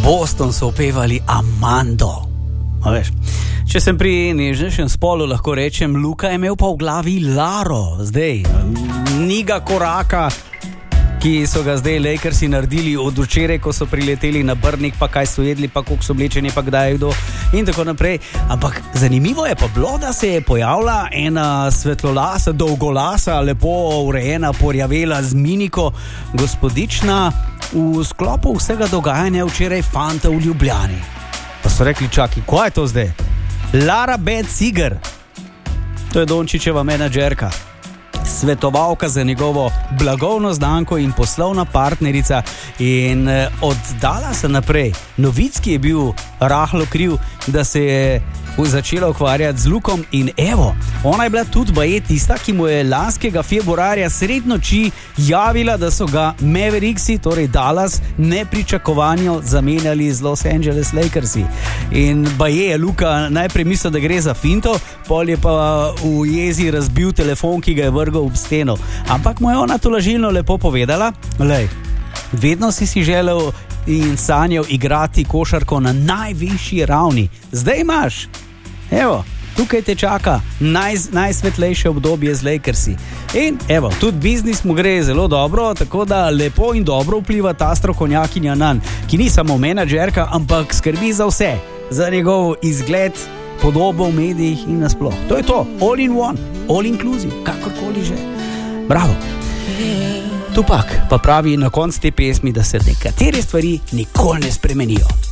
Boston so opevali Amando. Če sem pri nežnejšem spolu, lahko rečem, Luka je imel pa v glavi Laro. Zdaj, ni ga koraka, ki so ga zdaj Lakersi naredili od včeraj, ko so prileteli na Brnik, pa kaj so jedli, pa koliko so oblečeni, pa kdaj je kdo in tako naprej. Ampak zanimivo je pa bilo, da se je pojavila ena svetlolasa, dolgolasa, lepo urejena, porjavela z miniko gospodična v sklopu vsega dogajanja včeraj fanta v Ljubljani. Pa so rekli, čaki, ko je to zdaj? Lara Bad Cigar, to je Dončićeva menadžerka, svetovalka za njegovo blagovno znamko in poslovna partnerica, in od Dallasa naprej Novicki je bil rahlo kriv, da se je začela ukvarjati z Lukom, in evo, ona je bila tudi baje tista, ki mu je lanskega februarja sred noči javila, da so ga Mavericksi, torej Dallas, nepričakovano zamenjali z Los Angeles Lakersi. In baje je Luka najprej mislil, da gre za finto, pol je pa v jezi razbil telefon, ki ga je vrgel ob steno. Ampak mu je ona tolažilno lepo povedala, lej, vedno si želel in sanjal igrati košarko na najvišji ravni. Zdaj imaš, evo, tukaj te čaka najsvetlejše obdobje z Lakersi. In evo, tudi biznis mu gre zelo dobro, tako da lepo in dobro vpliva ta strokovnjakinja nanj, ki ni samo menadžerka, ampak skrbi za vse, za njegov izgled, podobo v medijih in nasploh. To je to, all in one, all inclusive, kakorkoli že. Bravo. Tupak pa pravi na koncu te pesmi, da se nekatere stvari nikoli ne spremenijo.